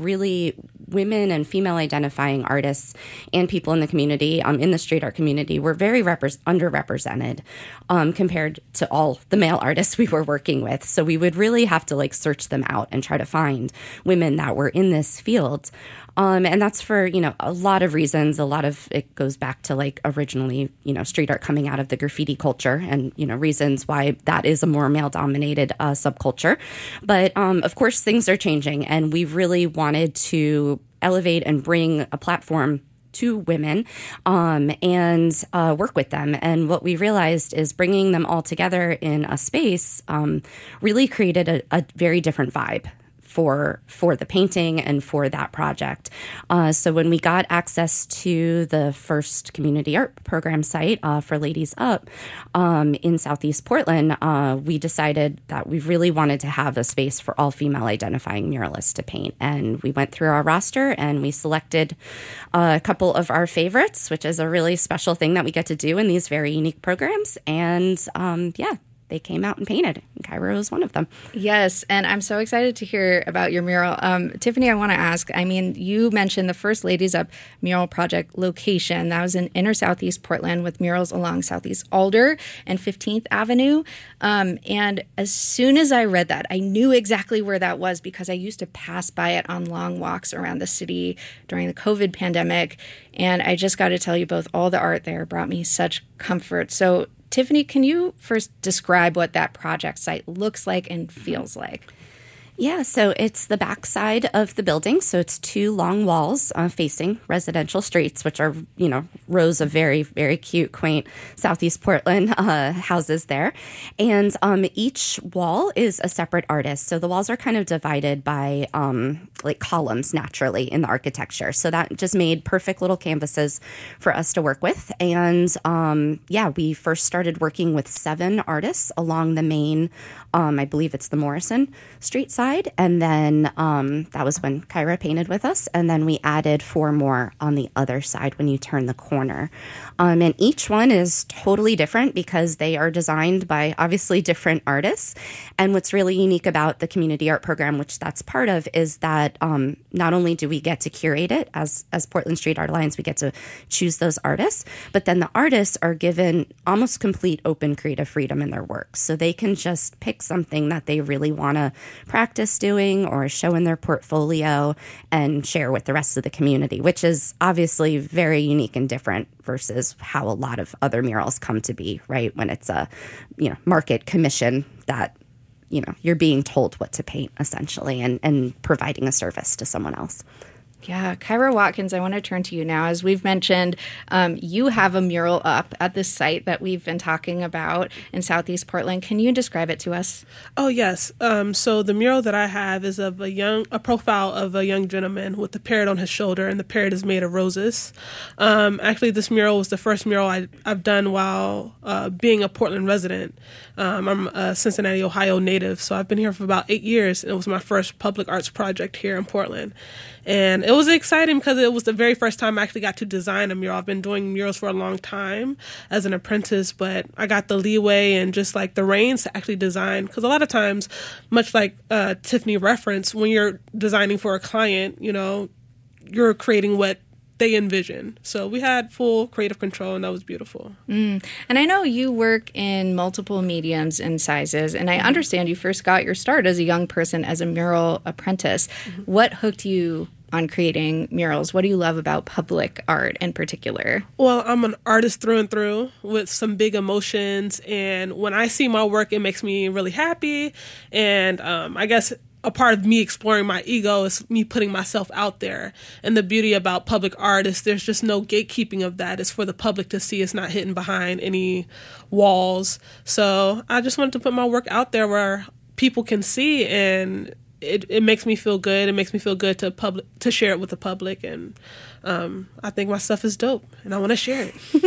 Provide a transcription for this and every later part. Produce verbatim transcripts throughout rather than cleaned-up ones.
really women and female identifying artists and people in the community, um, in the street art community, were very repre- underrepresented um, compared to all the male artists we were working with. So we would really have to like search them out and try to find women that were in this field. Um, and that's for, you know, a lot of reasons. A lot of it goes back to like originally, you know, street art coming out of the graffiti culture and, you know, reasons why that is a more male dominated uh, subculture. But um, of course, things are changing, and we really wanted to elevate and bring a platform to women um, and uh, work with them. And what we realized is bringing them all together in a space um, really created a, a very different vibe for for the painting and for that project. Uh, so when we got access to the first community art program site uh, for Ladies Up um, in Southeast Portland, uh, we decided that we really wanted to have a space for all female identifying muralists to paint. And we went through our roster and we selected a couple of our favorites, which is a really special thing that we get to do in these very unique programs. And um, yeah, they came out and painted, and Kyra was one of them. Yes, and I'm so excited to hear about your mural. Um, Tiffany, I want to ask, I mean, you mentioned the first Ladies Up mural project location. That was in inner Southeast Portland with murals along Southeast Alder and fifteenth Avenue. Um, and as soon as I read that, I knew exactly where that was because I used to pass by it on long walks around the city during the COVID pandemic. And I just got to tell you both, all the art there brought me such comfort. So Tiffany, can you first describe what that project site looks like and feels like? Yeah, so it's the backside of the building. So it's two long walls uh, facing residential streets, which are, you know, rows of very, very cute, quaint Southeast Portland uh, houses there. And um, each wall is a separate artist. So the walls are kind of divided by um, like columns naturally in the architecture. So that just made perfect little canvases for us to work with. And um, yeah, we first started working with seven artists along the main, um, I believe it's the Morrison Street side. And then um, that was when Kyra painted with us. And then we added four more on the other side when you turn the corner. Um, and each one is totally different because they are designed by obviously different artists. And what's really unique about the community art program, which that's part of, is that um, not only do we get to curate it as, as Portland Street Art Alliance, we get to choose those artists, but then the artists are given almost complete open creative freedom in their work. So they can just pick something that they really want to practice doing or show in their portfolio and share with the rest of the community, which is obviously very unique and different versus how a lot of other murals come to be, right? When it's a, you know, market commission that, you know, you're being told what to paint essentially and, and providing a service to someone else. Yeah, Kyra Watkins, I want to turn to you now. As we've mentioned, um, you have a mural up at this site that we've been talking about in Southeast Portland. Can you describe it to us? Oh, yes. Um, so the mural that I have is of a young, a profile of a young gentleman with a parrot on his shoulder, and the parrot is made of roses. Um, actually, this mural was the first mural I, I've done while uh, being a Portland resident. Um, I'm a Cincinnati, Ohio native, so I've been here for about eight years, and it was my first public arts project here in Portland. And it was exciting because it was the very first time I actually got to design a mural. I've been doing murals for a long time as an apprentice, but I got the leeway and just like the reins to actually design. Because a lot of times, much like uh, Tiffany referenced, when you're designing for a client, you know, you're creating what they envision. So we had full creative control, and that was beautiful. Mm. And I know you work in multiple mediums and sizes, and I mm-hmm. understand you first got your start as a young person as a mural apprentice. Mm-hmm. What hooked you on creating murals? What do you love about public art in particular? Well, I'm an artist through and through with some big emotions, and when I see my work, it makes me really happy. And um, I guess a part of me exploring my ego is me putting myself out there. And the beauty about public art is there's just no gatekeeping of that. It's for the public to see. It's not hidden behind any walls. So I just wanted to put my work out there where people can see, and it, it makes me feel good. It makes me feel good to public to share it with the public. And um, I think my stuff is dope, and I want to share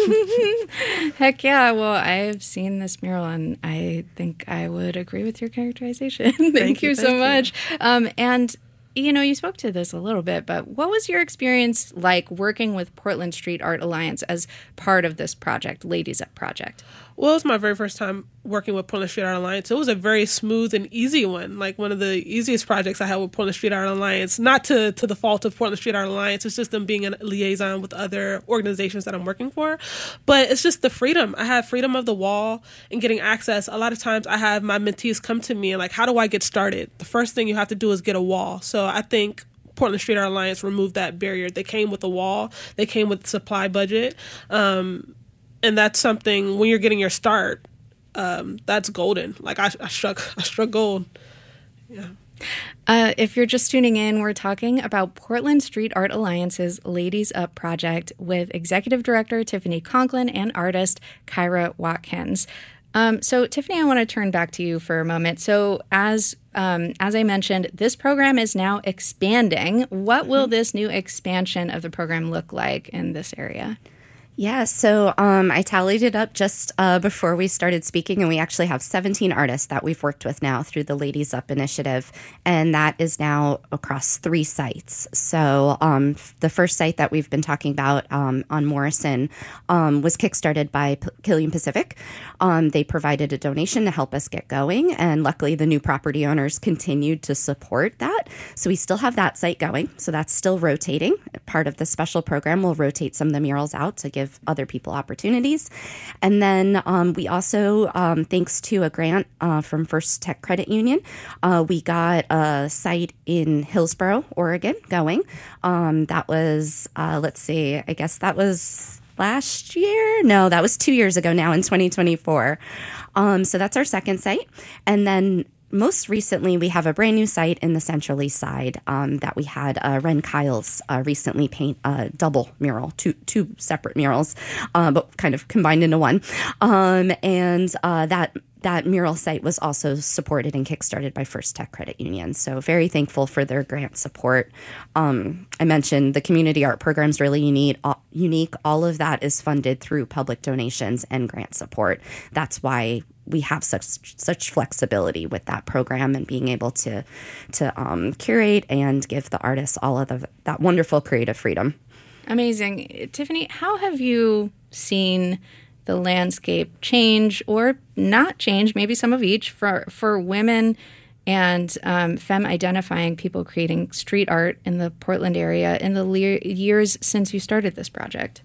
it. Heck yeah. Well, I've seen this mural, and I think I would agree with your characterization. thank, thank you, you so thank much. You. Um, and, you know, you spoke to this a little bit, but what was your experience like working with Portland Street Art Alliance as part of this project, Ladies Up project? Well, it was my very first time working with Portland Street Art Alliance. It was a very smooth and easy one, like one of the easiest projects I had with Portland Street Art Alliance. Not to, to the fault of Portland Street Art Alliance, it's just them being a liaison with other organizations that I'm working for. But it's just the freedom. I have freedom of the wall and getting access. A lot of times I have my mentees come to me and like, how do I get started? The first thing you have to do is get a wall. So I think Portland Street Art Alliance removed that barrier. They came with a wall. They came with supply budget. Um, And that's something, when you're getting your start, um, that's golden. Like, I, I struck I struck gold. Yeah. Uh, if you're just tuning in, we're talking about Portland Street Art Alliance's Ladies Up project with Executive Director Tiffany Conklin and artist Kyra Watkins. Um, so, Tiffany, I want to turn back to you for a moment. So, as um, as I mentioned, this program is now expanding. What will this new expansion of the program look like in this area? Yeah, so um, I tallied it up just uh, before we started speaking, and we actually have seventeen artists that we've worked with now through the Ladies Up initiative, and that is now across three sites. So um, the first site that we've been talking about um, on Morrison um, was kickstarted by P- Killian Pacific. Um, they provided a donation to help us get going, and luckily the new property owners continued to support that. So we still have that site going, so that's still rotating. Part of the special program will rotate some of the murals out to give other people opportunities. And then um, we also, um, thanks to a grant uh, from First Tech Credit Union, uh, we got a site in Hillsboro, Oregon going. Um, that was, uh, let's see, I guess that was last year? No, that was two years ago now in twenty twenty-four. Um, so that's our second site. And then most recently, we have a brand new site in the Central East Side um, that we had uh, Ren Kyles uh, recently paint a double mural, two two separate murals, uh, but kind of combined into one. Um, and uh, that that mural site was also supported and kickstarted by First Tech Credit Union. So very thankful for their grant support. Um, I mentioned the community art program is really unique. All, unique. All of that is funded through public donations and grant support. That's why we have such such flexibility with that program and being able to to um, curate and give the artists all of the, that wonderful creative freedom. Amazing. Tiffany, how have you seen the landscape change or not change, maybe some of each, for, for women and um, femme-identifying people creating street art in the Portland area in the le- years since you started this project?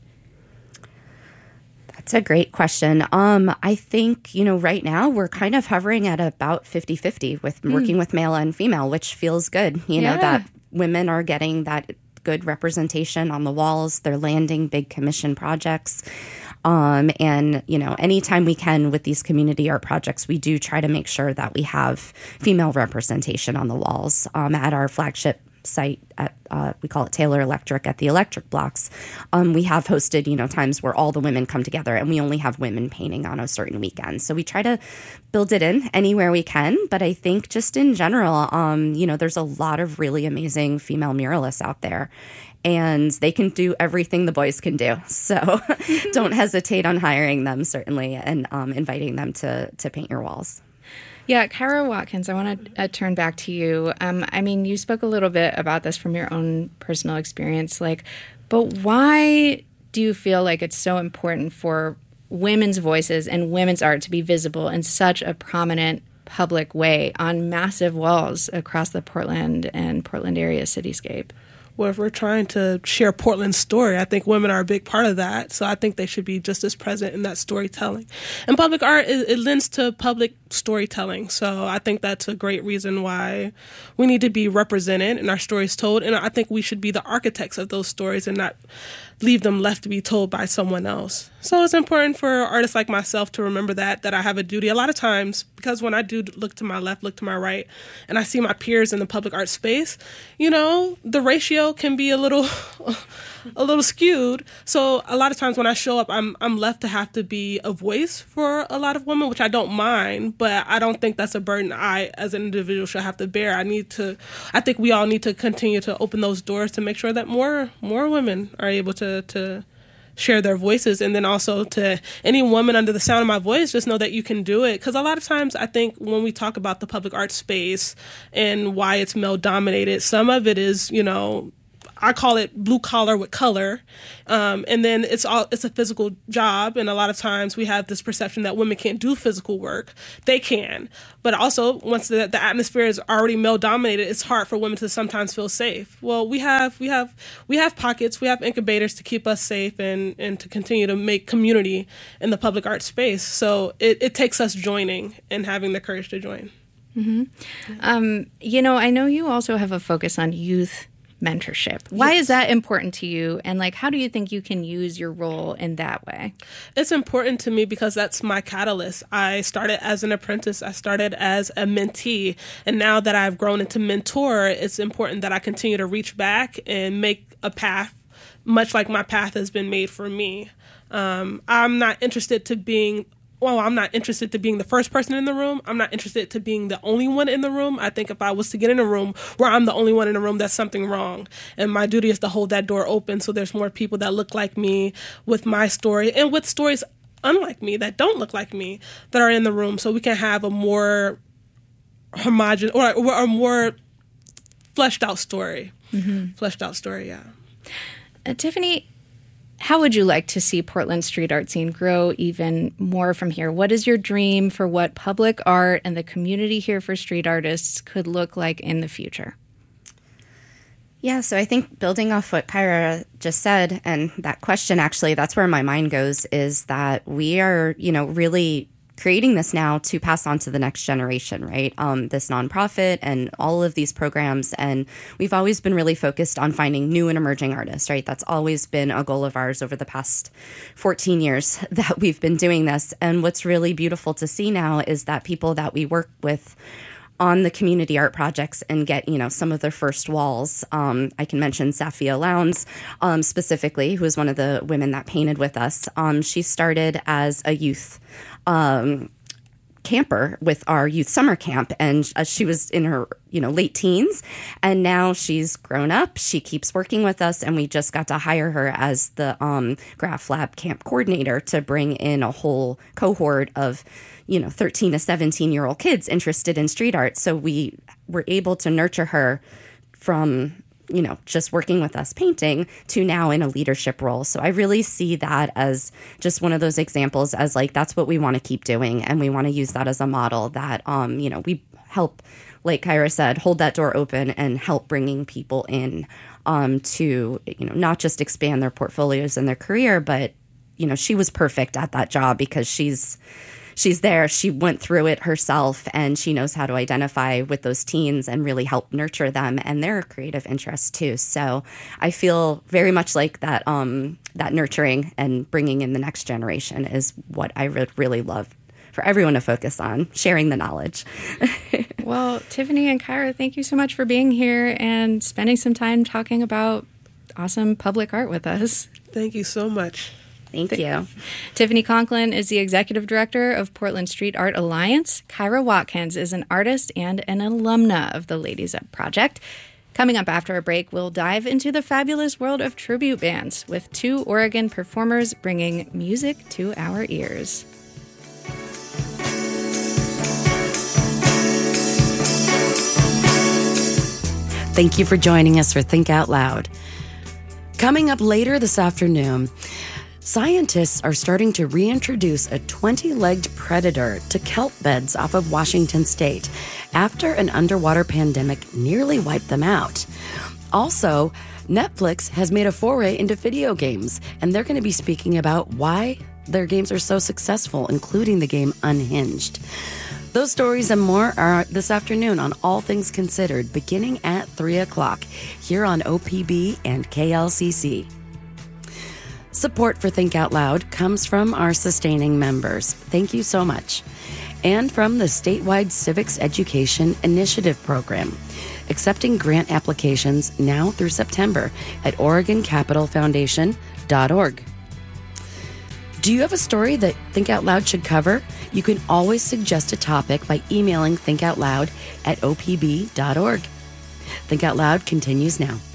That's a great question. Um, I think, you know, right now we're kind of hovering at about fifty-fifty with mm. working with male and female, which feels good. You yeah. know, that women are getting that good representation on the walls. They're landing big commission projects. Um, and, you know, anytime we can with these community art projects, we do try to make sure that we have female representation on the walls. Um, at our flagship site at uh, we call it Taylor Electric at the Electric Blocks. Um, we have hosted, you know, times where all the women come together and we only have women painting on a certain weekend. So we try to build it in anywhere we can. But I think just in general, um, you know, there's a lot of really amazing female muralists out there. And they can do everything the boys can do. So don't hesitate on hiring them, certainly, and um, inviting them to to paint your walls. Yeah, Kyra Watkins, I want to uh, turn back to you. Um, I mean, you spoke a little bit about this from your own personal experience, like, but why do you feel like it's so important for women's voices and women's art to be visible in such a prominent public way on massive walls across the Portland and Portland area cityscape? Well, if we're trying to share Portland's story, I think women are a big part of that. So I think they should be just as present in that storytelling. And public art, it, it lends to public storytelling. So I think that's a great reason why we need to be represented and our stories told. And I think we should be the architects of those stories and not leave them left to be told by someone else. So it's important for artists like myself to remember that, that I have a duty. A lot of times, because when I do look to my left, look to my right, and I see my peers in the public art space, you know, the ratio can be a little a little skewed. So a lot of times when I show up, I'm I'm left to have to be a voice for a lot of women, which I don't mind, but I don't think that's a burden I, as an individual, should have to bear. I need to, I think we all need to continue to open those doors to make sure that more more women are able to to share their voices. And then also to any woman under the sound of my voice, just know that you can do it. Because a lot of times I think when we talk about the public art space and why it's male dominated, some of it is, you know, I call it blue collar with color. Um, and then it's all it's a physical job. And a lot of times we have this perception that women can't do physical work. They can. But also, once the, the atmosphere is already male dominated, it's hard for women to sometimes feel safe. Well, we have we have we have pockets, we have incubators to keep us safe and, and to continue to make community in the public art space. So it, it takes us joining and having the courage to join. Mm-hmm. Um, you know, I know you also have a focus on youth mentorship. Why yes. is that important to you? And like, how do you think you can use your role in that way? It's important to me because that's my catalyst. I started as an apprentice. I started as a mentee. And now that I've grown into mentor, it's important that I continue to reach back and make a path, much like my path has been made for me. Um, I'm not interested to being Well, I'm not interested to being the first person in the room. I'm not interested to being the only one in the room. I think if I was to get in a room where I'm the only one in the room, that's something wrong. And my duty is to hold that door open so there's more people that look like me with my story and with stories unlike me that don't look like me that are in the room, so we can have a more homogenous or, or a more fleshed out story. Mm-hmm. Fleshed out story, yeah. Uh, Tiffany, how would you like to see Portland's street art scene grow even more from here? What is your dream for what public art and the community here for street artists could look like in the future? Yeah, so I think building off what Kyra just said, and that question, actually, that's where my mind goes, is that we are, you know, really creating this now to pass on to the next generation, right? Um, this nonprofit and all of these programs. And we've always been really focused on finding new and emerging artists, right? That's always been a goal of ours over the past fourteen years that we've been doing this. And what's really beautiful to see now is that people that we work with on the community art projects and get, you know, some of their first walls. Um, I can mention Safia Lowndes um, specifically, who is one of the women that painted with us. Um, she started as a youth um, camper with our youth summer camp, and uh, she was in her, you know, late teens, and now she's grown up. She keeps working with us, and we just got to hire her as the um, Graph Lab camp coordinator to bring in a whole cohort of, you know, thirteen to seventeen year old kids interested in street art. So we were able to nurture her from, you know, just working with us painting to now in a leadership role. So I really see that as just one of those examples as like, that's what we want to keep doing. And we want to use that as a model that, um, you know, we help, like Kyra said, hold that door open and help bringing people in um, to, you know, not just expand their portfolios and their career, but, you know, she was perfect at that job because she's, She's there. She went through it herself, and she knows how to identify with those teens and really help nurture them and their creative interests too. So I feel very much like that. Um, that nurturing and bringing in the next generation is what I would really love for everyone to focus on, sharing the knowledge. Well, Tiffany and Kyra, thank you so much for being here and spending some time talking about awesome public art with us. Thank you so much. Thank you. Tiffany Conklin is the executive director of Portland Street Art Alliance. Kyra Watkins is an artist and an alumna of the Ladies Up Project. Coming up after a break, we'll dive into the fabulous world of tribute bands with two Oregon performers bringing music to our ears. Thank you for joining us for Think Out Loud. Coming up later this afternoon, scientists are starting to reintroduce a twenty-legged predator to kelp beds off of Washington State after an underwater pandemic nearly wiped them out. Also, Netflix has made a foray into video games, and they're going to be speaking about why their games are so successful, including the game Unhinged. Those stories and more are this afternoon on All Things Considered, beginning at three o'clock here on O P B and K L C C. Support for Think Out Loud comes from our sustaining members. Thank you so much. And from the statewide Civics Education Initiative Program, accepting grant applications now through September at Oregon Capital Foundation dot org. Do you have a story that Think Out Loud should cover? You can always suggest a topic by emailing thinkoutloud at O P B dot org. Think Out Loud continues now.